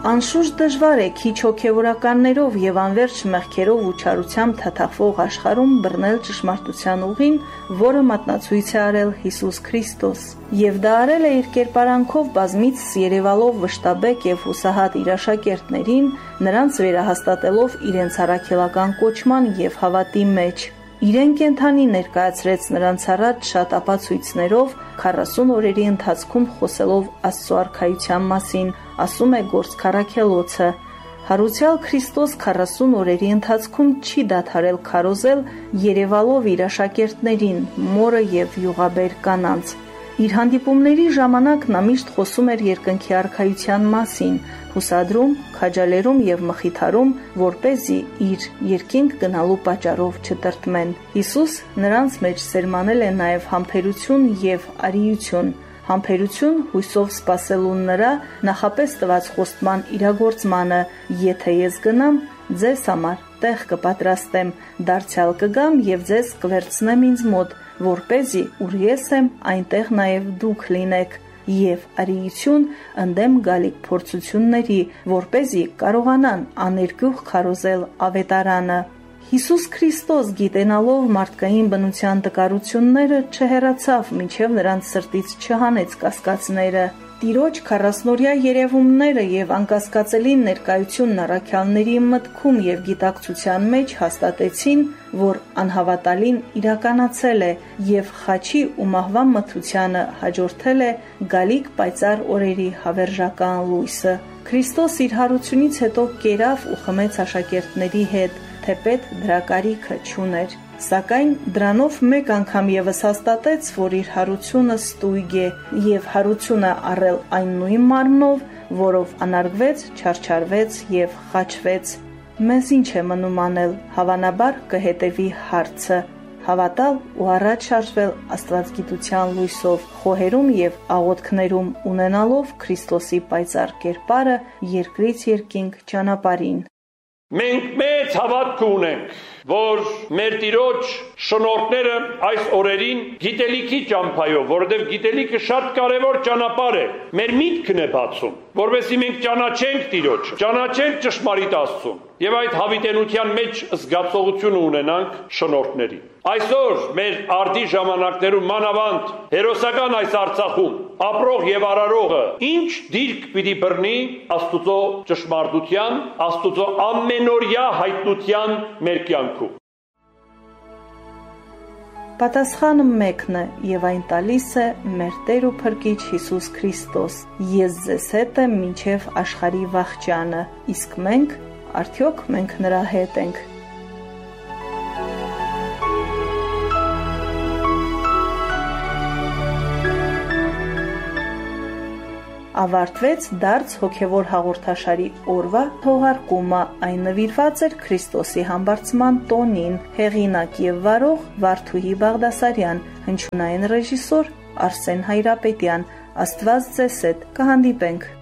Անշուշտ դժվար է քիչ հոգևորականներով եւ անverջ մեղքերով ու չարությամբ թաթախվող աշխարհում բռնել ճշմարտության ուղին, որը մատնացույց է արել Հիսուս Քրիստոս։ Եվ դա արել է իր կերպարանքով բազմիցս երևալով վշտաբեկ եւ հուսահատ իր աշակերտներին, նրանց վերահաստատելով իրենց առաքելական կոչման եւ հավատի մեջ։ Իրեն կենդանի ներկայացրեց նրանց առաջ շատ ապացույցներով, 40 օրերի ընթացքում խոսելով Աստծո արքայության մասին, ասում է Գործք առաքելոցը։ Հարուցյալ Քրիստոս 40 օրերի ընթացքում չի դադարել քարոզել, երևալով իր աշակերտներին, մորը եւ յուղաբեր կանանց։ Իր հանդիպումների ժամանակ նա միշտ խոսում էր երկնքի արքայության մասին, հուսադրում, քաջալերում եւ մխիթարում, որպեսզի իր երկինք գնալու պատճառով չտրտմեն։ Հիսուս նրանց մեջ սերմանել է նաեւ համբերություն եւ արիություն։ Համբերություն հույսով սպասելու նրա նախապես տված խոստման իրագործմանը, եթե ես գնամ, ձեզ համար տեղ կպատրաստեմ, դարձյալ կգամ եւ ձեզ կվերցնեմ ինձ մոտ, որպեսզի ուր ես եմ, այնտեղ նաեւ դուք լինեք, եւ արիություն ընդդեմ գալիք փորձությունների, որպեսզի կարողանան աներկյուղ քարոզել ավետարանը։ Հիսուս Քրիստոս, գիտենալով մարդկային բնության տկարությունները, չհեռացավ, մինչև նրանց սրտից չհանեց կասկածները։ Տիրոջ 40-օրյա երևումները եւ անկասկածելի ներկայությունն առաքյալների մտքում եւ գիտակցության մեջ հաստատեցին, որ անհավատալին իրականացել է եւ խաչի ու մահվան մթությանը հաջորդել է գալիք պայծառ օրերի հավերժական լույսը։ Քրիստոս իր հարությունից հետո կերավ ու խմեց աշակերտների հետ, թեպետ դրա կարիքը չուներ։ Սակայն դրանով մեկ անգամ եւս հաստատեց, որ իր հարությունը ստույգ է եւ հարությունը առել այն նույն մարմնով, որով անարգվեց, չարչարվեց եւ խաչվեց։ Մեզ ինչ է մնում անել, հավանաբար կհետևի հարցը՝ հավատալ ու առաջ շարժվել Աստվածգիտության լույսով, խոհերում եւ աղոթքներում ունենալով Քրիստոսի պայծառ կերպարը երկրից երկինք ճանապարհին։ Մենք մեծ հավատք ունենք, որ մեր Տիրոջ շնորհքները այս օրերին գիտելիքի ճամփայով, որովհետև գիտելիքը շատ կարևոր ճանապարհ է, մեր միտքն է բացում, որովհետև մենք ճանաչենք Տիրոջը, ճանաչենք ճշմարիտ Աստծուն եւ այդ հավիտենության մեջ զգացողություն ունենանք շնորհքների։ Այսօր մեր արդի ժամանակներում մանավանդ հերոսական այս Արցախում ապրող եւ արարողը ինչ դիրք պիտի բռնի Աստուծո ճշմարտության, Աստուծո ամենօրյա հայտնության մեր կյանքում։ Պատասխանը մեկն է եւ այն տալիս է մեր Տեր ու Փրկիչ Հիսուս Քրիստոս։ Ես ձեզ հետ եմ մինչեւ աշխարհի վախճանը, իսկ մենք արդյոք մենք նրա հետ ենք։ Ավարտվեց դարձ հոգևոր հաղորդաշարի օրվա թողարկումը, այն նվիրված էր Քրիստոսի համբարձման տոնին, հեղինակ եւ վարող Վարդուհի Բաղդասարյան, հնչյունային ռեժիսոր Արսեն Հայրապետյան։ Աստված ձեզ հետ, կհանդիպենք։